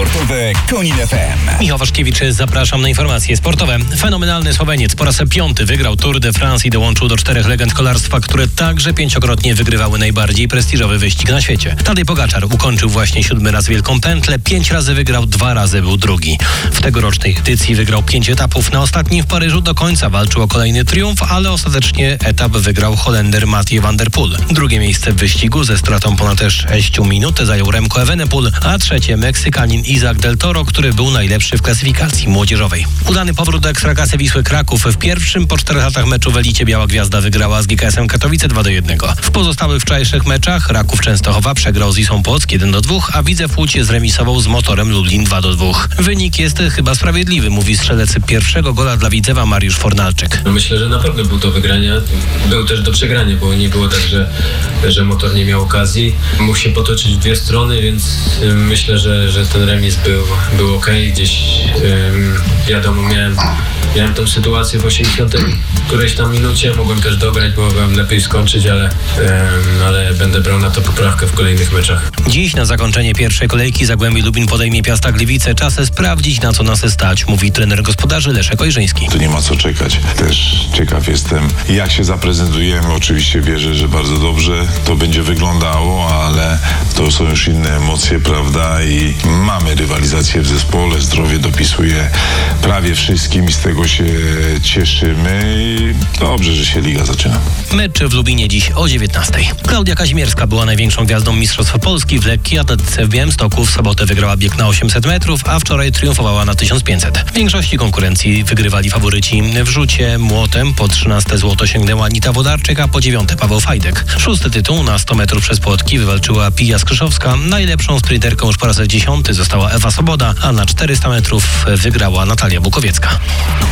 Sportowe Konin FM. Michał Waszkiewicz, zapraszam na informacje sportowe. Fenomenalny Słoweniec po raz 5. wygrał Tour de France i dołączył do 4 legend kolarstwa, które także 5-krotnie wygrywały najbardziej prestiżowy wyścig na świecie. Tadej Pogaczar ukończył właśnie 7 razy Wielką Pętlę, 5 razy wygrał, 2 razy był drugi. W tegorocznej edycji wygrał 5 etapów. Na ostatnim w Paryżu do końca walczył o kolejny triumf, ale ostatecznie etap wygrał Holender Mathieu van der Poel. Drugie miejsce w wyścigu ze stratą ponad 6 minut zajął Remco Evenepoel, a trzecie Meksykanin Isaac del Toro, który był najlepszy w klasyfikacji młodzieżowej. Udany powrót do Ekstraklasy Wisły Kraków. W pierwszym po 4 latach meczu w elicie Biała Gwiazda wygrała z GKS-em Katowice 2-1. W pozostałych wczorajszych meczach Raków Częstochowa przegrał z Wisłą Płock 1-2, a Widzew Łódź zremisował z Motorem Lublin 2-2. Wynik jest chyba sprawiedliwy, mówi strzelec pierwszego gola dla Widzewa Mariusz Fornalczyk. Myślę, że na pewno był do wygrania. Był też do przegrania, bo nie było tak, że Motor nie miał okazji. Mógł się potoczyć w dwie strony, więc myślę, że ten remis był okej. Gdzieś wiadomo, miałem tą sytuację w 80 którejś tam minucie. Mogłem też dograć, mogłem lepiej skończyć, ale będę brał na to poprawkę w kolejnych meczach. Dziś na zakończenie pierwszej kolejki Zagłębie Lubin podejmie Piasta Gliwice. Czas sprawdzić, na co nas stać, mówi trener gospodarzy Leszek Ojrzyński. Tu nie ma co czekać. Też ciekaw jestem, jak się zaprezentujemy. Oczywiście wierzę, że bardzo dobrze to będzie wyglądało, ale to są już inne emocje, prawda? I mamy rywalizację w zespole. Zdrowie dopisuje prawie wszystkim i z tego się cieszymy. I dobrze, że się liga zaczyna. Mecz w Lubinie dziś o 19:00. Klaudia Kazimierska była największą gwiazdą Mistrzostw Polski w lekkiej atletyce w Białymstoku. W sobotę wygrała bieg na 800 metrów, a wczoraj triumfowała na 1500. W większości konkurencji wygrywali faworyci. W rzucie młotem po 13 złoto sięgnęła Anita Wodarczyk, a po 9 Paweł Fajdek. 6. tytuł na 100 metrów przez płotki wywalczyła Pija Skrzyszowska. Najlepszą sprinterką już po raz 10 została Ewa Soboda, a na 400 metrów wygrała Natalia Bukowiecka.